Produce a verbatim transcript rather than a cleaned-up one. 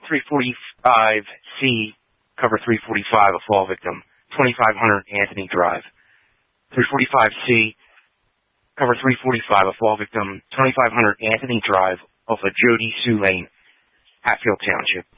three forty-five C, cover three forty-five, a fall victim, twenty-five hundred Anthony Drive. three forty-five C, cover three forty-five, a fall victim, twenty-five hundred Anthony Drive, off of Jody Sue Lane, Hatfield Township.